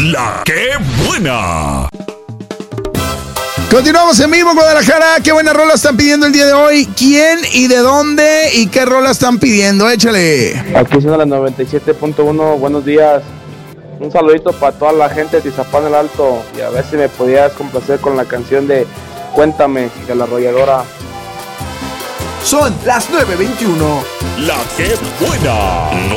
La que buena. Continuamos en vivo, Guadalajara. Qué buena rola están pidiendo el día de hoy. ¿Quién y de dónde y qué rola están pidiendo? Échale. Aquí son las 97.1. Buenos días. Un saludito para toda la gente de Tizapán el Alto. Y a ver si me podías complacer con la canción de Cuéntame, de La Arrolladora. Son las 9:21. La que buena.